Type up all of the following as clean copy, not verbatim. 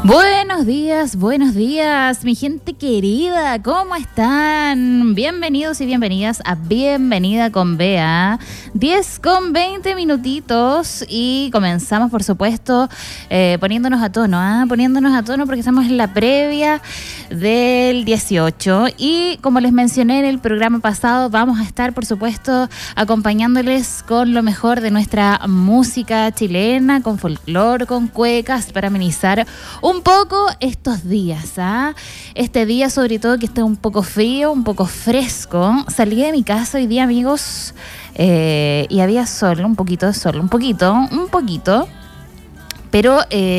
Buenos días, mi gente querida, ¿cómo están? Bienvenidos y bienvenidas a Bienvenida con Bea, 10:20 minutitos y comenzamos, por supuesto, poniéndonos a tono porque estamos en la previa del 18 y como les mencioné en el programa pasado, vamos a estar, por supuesto, acompañándoles con lo mejor de nuestra música chilena, con folclore, con cuecas, para amenizar un poco estos días, ¿ah? Este día, sobre todo, que está un poco frío, un poco fresco. Salí de mi casa hoy día, amigos, y había sol, un poquito de sol, un poquito, pero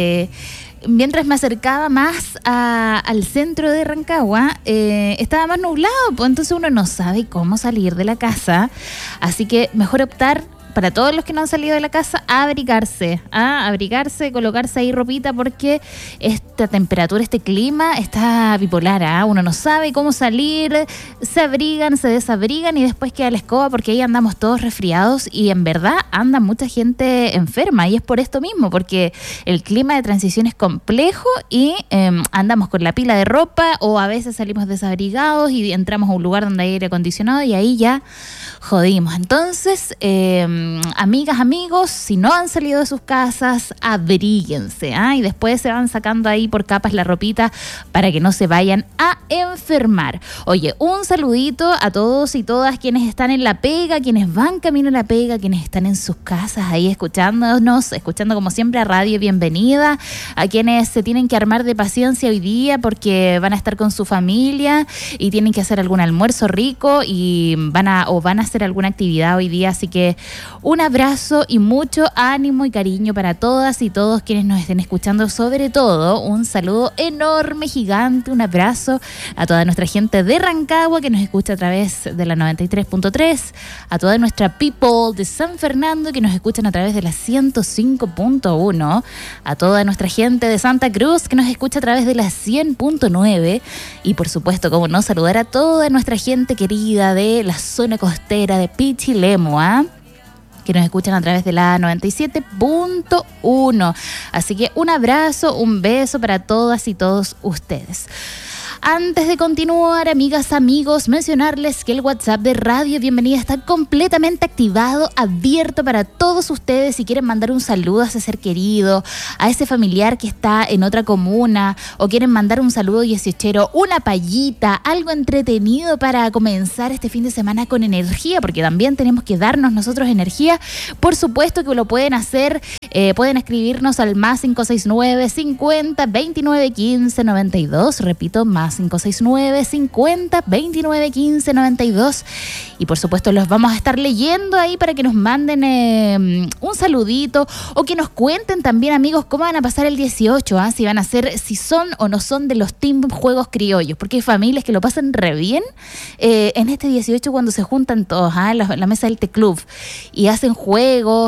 mientras me acercaba más al centro de Rancagua, estaba más nublado, pues entonces uno no sabe cómo salir de la casa, así que mejor optar, para todos los que no han salido de la casa, abrigarse, colocarse ahí ropita, porque esta temperatura, este clima está bipolar, uno no sabe cómo salir, se abrigan, se desabrigan y después queda la escoba, porque ahí andamos todos resfriados y en verdad anda mucha gente enferma, y es por esto mismo, porque el clima de transición es complejo y andamos con la pila de ropa, o a veces salimos desabrigados y entramos a un lugar donde hay aire acondicionado y ahí ya jodimos. Entonces, amigas, amigos, si no han salido de sus casas, abríguense, y después se van sacando ahí por capas la ropita para que no se vayan a enfermar. Oye, un saludito a todos y todas quienes están en la pega, quienes van camino a la pega, quienes están en sus casas ahí escuchando como siempre a Radio Bienvenida, a quienes se tienen que armar de paciencia hoy día porque van a estar con su familia y tienen que hacer algún almuerzo rico y van a hacer alguna actividad hoy día, así que un abrazo y mucho ánimo y cariño para todas y todos quienes nos estén escuchando, sobre todo un saludo enorme, gigante, un abrazo a toda nuestra gente de Rancagua que nos escucha a través de la 93.3, a toda nuestra people de San Fernando que nos escuchan a través de la 105.1, a toda nuestra gente de Santa Cruz que nos escucha a través de la 100.9 y por supuesto, cómo no, saludar a toda nuestra gente querida de la zona costera de Pichilemu, que nos escuchan a través de la 97.1. Así que un abrazo, un beso para todas y todos ustedes. Antes de continuar, amigas, amigos, mencionarles que el WhatsApp de Radio Bienvenida está completamente activado, abierto para todos ustedes. Si quieren mandar un saludo a ese ser querido, a ese familiar que está en otra comuna, o quieren mandar un saludo 18, una payita, algo entretenido para comenzar este fin de semana con energía, porque también tenemos que darnos nosotros energía. Por supuesto que lo pueden hacer, pueden escribirnos al más 569 50 29 15 92, repito, más 569 50 29 15 92, y por supuesto los vamos a estar leyendo ahí para que nos manden un saludito, o que nos cuenten también, amigos, cómo van a pasar el 18, si son o no son de los team juegos criollos, porque hay familias que lo pasan re bien en este 18 cuando se juntan todos la mesa del T-Club y hacen juegos,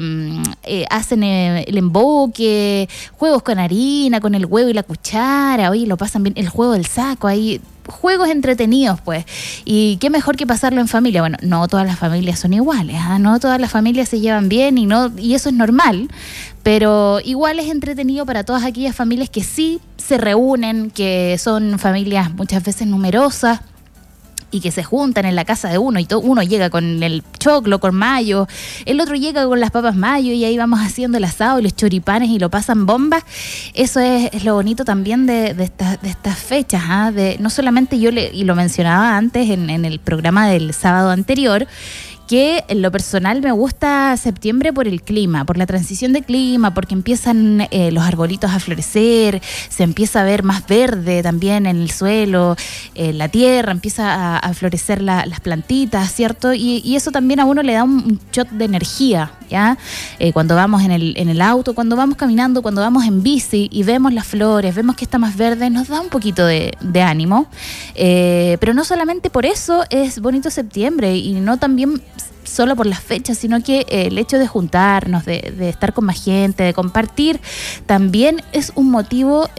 hacen el emboque, juegos con harina, con el huevo y la cuchara, oye, lo pasan bien, el juego del saco, ahí juegos entretenidos, pues, y qué mejor que pasarlo en familia. Bueno, no todas las familias son iguales, no todas las familias se llevan bien y eso es normal, pero igual es entretenido para todas aquellas familias que sí se reúnen, que son familias muchas veces numerosas y que se juntan en la casa de uno, y uno llega con el choclo, con mayo, el otro llega con las papas mayo, y ahí vamos haciendo el asado y los choripanes y lo pasan bomba. Eso es lo bonito también de estas fechas, no solamente y lo mencionaba antes en el programa del sábado anterior, que en lo personal me gusta septiembre por el clima, por la transición de clima, porque empiezan los arbolitos a florecer, se empieza a ver más verde también en el suelo, la tierra, empieza a florecer las plantitas, ¿cierto? Y eso también a uno le da un shot de energía, ¿ya? Cuando vamos en el auto, cuando vamos caminando, cuando vamos en bici y vemos las flores, vemos que está más verde, nos da un poquito de ánimo. Pero no solamente por eso es bonito septiembre, y no también solo por las fechas, sino que el hecho de juntarnos, de estar con más gente, de compartir, también es un motivo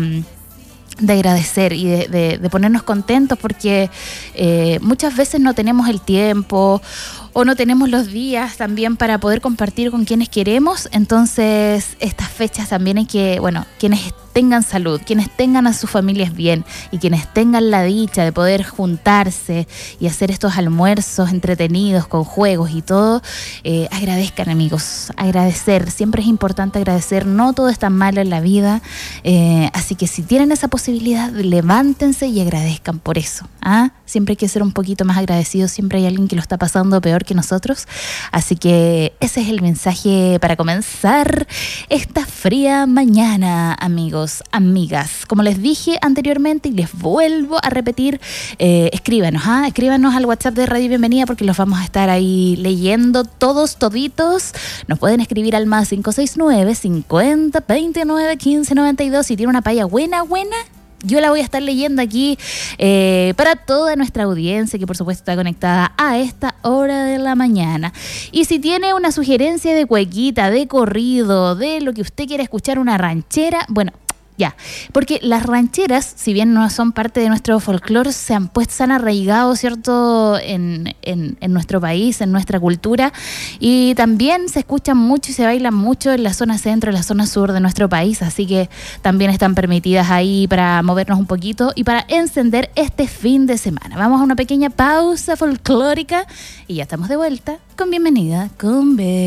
de agradecer y de ponernos contentos, porque muchas veces no tenemos el tiempo o no tenemos los días también para poder compartir con quienes queremos. Entonces estas fechas también hay que, quienes tengan salud, quienes tengan a sus familias bien y quienes tengan la dicha de poder juntarse y hacer estos almuerzos entretenidos con juegos y todo, agradezcan, amigos, agradecer, siempre es importante agradecer, no todo es tan malo en la vida, así que si tienen esa posibilidad, levántense y agradezcan por eso, siempre hay que ser un poquito más agradecidos, siempre hay alguien que lo está pasando peor que nosotros, así que ese es el mensaje para comenzar esta fría mañana, amigos, amigas. Como les dije anteriormente y les vuelvo a repetir, escríbanos al WhatsApp de Radio Bienvenida porque los vamos a estar ahí leyendo toditos. Nos pueden escribir al más 569 50 29 15 92. Si tiene una paya buena, yo la voy a estar leyendo aquí para toda nuestra audiencia que por supuesto está conectada a esta hora de la mañana. Y si tiene una sugerencia de cuequita, de corrido, de lo que usted quiera escuchar, una ranchera, ya, porque las rancheras, si bien no son parte de nuestro folclore, se han arraigado, ¿cierto?, en nuestro país, en nuestra cultura, y también se escuchan mucho y se bailan mucho en la zona centro, en la zona sur de nuestro país, así que también están permitidas ahí para movernos un poquito y para encender este fin de semana. Vamos a una pequeña pausa folclórica y ya estamos de vuelta con Bienvenida con B.